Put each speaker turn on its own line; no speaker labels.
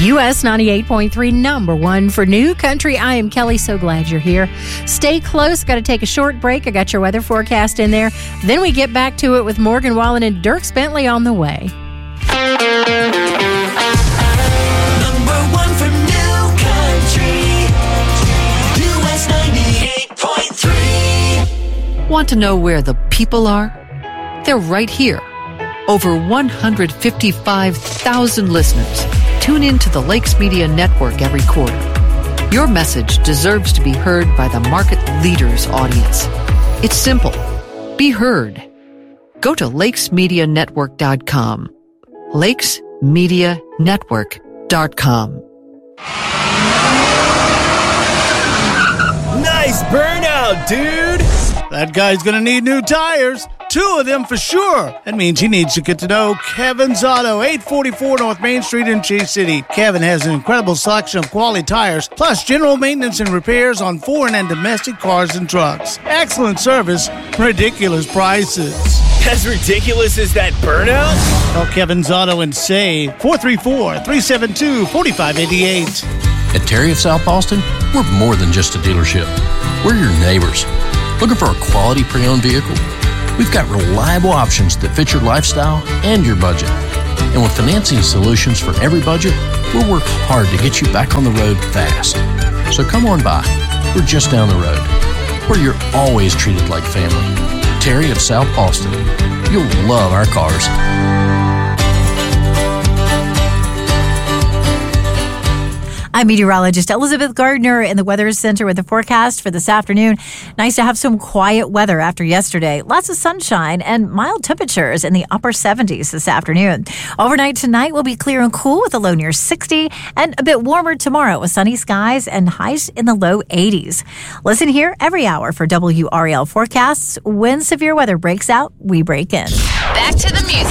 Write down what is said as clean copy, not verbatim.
US 98.3, number one for New Country. I am Kelly. So glad you're here. Stay close. Got to take a short break. I got your weather forecast in there. Then we get back to it with Morgan Wallen and Dierks Bentley on the way.
Number one for New Country, US 98.3.
Want to know where the people are? They're right here. Over 155,000 listeners tune in to the Lakes Media Network every quarter. Your message deserves to be heard by the market leader's audience. It's simple. Be heard. Go to lakesmedianetwork.com. lakesmedianetwork.com.
Nice burnout, dude! That guy's gonna need new tires. 2 of them for sure. That means he needs to get to know Kevin's Auto, 844 North Main Street in Chase City. Kevin has an incredible selection of quality tires, plus general maintenance and repairs on foreign and domestic cars and trucks. Excellent service, ridiculous prices.
As ridiculous as that burnout?
Call Kevin's Auto and save 434-372-4588.
At Terry of South Boston, we're more than just a dealership. We're your neighbors. Looking for a quality pre-owned vehicle? We've got reliable options that fit your lifestyle and your budget. And with financing solutions for every budget, we'll work hard to get you back on the road fast. So come on by. We're just down the road, where you're always treated like family. Terry of South Boston. You'll love our cars.
I'm meteorologist Elizabeth Gardner in the Weather Center with the forecast for this afternoon. Nice to have some quiet weather after yesterday. Lots of sunshine and mild temperatures in the upper 70s this afternoon. Overnight tonight will be clear and cool with a low near 60 and a bit warmer tomorrow with sunny skies and highs in the low 80s. Listen here every hour for WRAL forecasts. When severe weather breaks out, we break in.
Back to the music.